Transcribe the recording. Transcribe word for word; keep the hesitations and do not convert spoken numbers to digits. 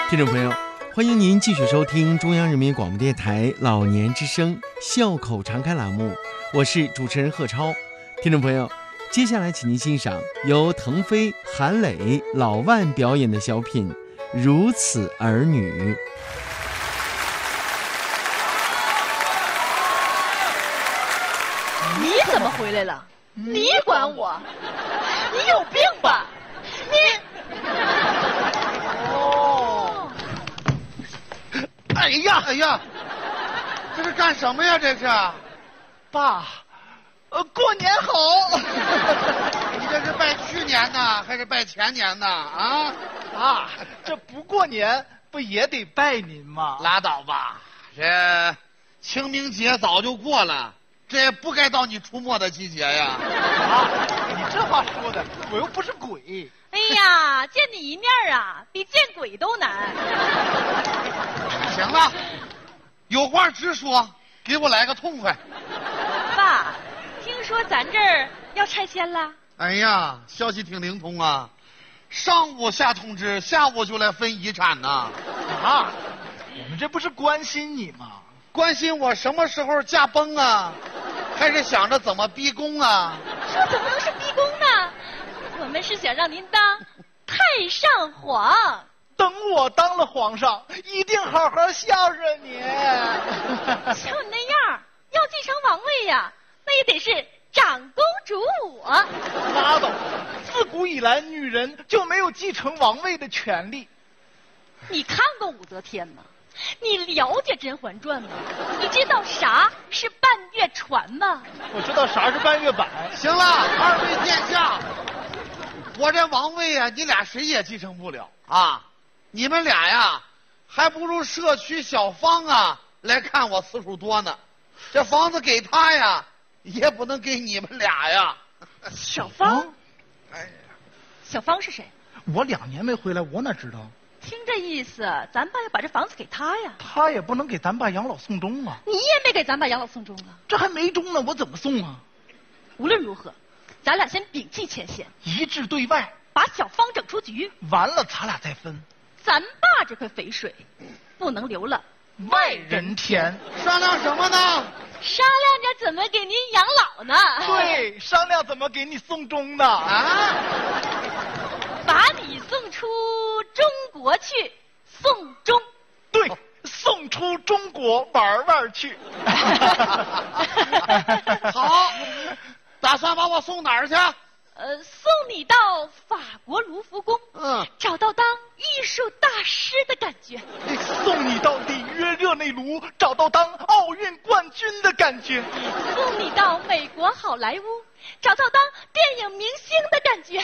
听众朋友，欢迎您继续收听中央人民广播电台老年之声笑口常开栏目，我是主持人贺超。听众朋友，接下来请您欣赏由腾飞、韩磊、老万表演的小品《如此儿女》。 你怎么回来了？你管我？你有病吧？你…… 哦！哎呀哎呀，这是干什么呀？这是， 爸，呃，过年好！ 你这是拜去年呢，还是拜前年呢？啊？ 爸，这不过年不也得拜您吗？ 拉倒吧，这清明节早就过了。这也不该到你出没的季节呀！ 啊，你这话说的，我又不是鬼。 哎呀，见你一面啊，比见鬼都难。 行了，有话直说，给我来个痛快。 爸，听说咱这儿要拆迁了？ 哎呀，消息挺灵通啊！上午下通知，下午就来分遗产呢。 啊，我们这不是关心你吗？ 关心我什么时候驾崩啊？还是想着怎么逼宫啊？ 这怎么能是逼宫呢？我们是想让您当太上皇。 等我当了皇上，一定好好孝顺你。 像你那样，要继承王位呀，那也得是长公主我。 拉倒！自古以来，女人就没有继承王位的权利。 你看过武则天吗？你了解《甄嬛传》吗？你知道啥是半月船吗？ 我知道啥是半月板。 行了，二位殿下，我这王位啊，你俩谁也继承不了啊！你们俩呀，还不如社区小芳啊来看我次数多呢。这房子给他呀，也不能给你们俩呀。 小芳？ 哎呀， 小芳是谁？ 我两年没回来，我哪知道？ 听这意思，咱爸要把这房子给他呀。 他也不能给咱爸养老送终啊。 你也没给咱爸养老送终啊。 这还没终呢，我怎么送啊？ 无论如何，咱俩先摒弃牵线， 一致对外， 把小芳整出局。 完了咱俩再分。 咱爸这块肥水不能留了外人田。 商量什么呢？ 商量着怎么给您养老呢。 对，商量怎么给你送终呢。 啊！ 把你送出中国去，送终。 对，送出中国玩玩去。 好，打算把我送哪儿去？ 呃，送你到法国卢浮宫， 嗯， 找到当艺术大师的感觉。 送你到里约热内卢，找到当奥运冠军的感觉。 送你到美国好莱坞，找到当电影明星的感觉。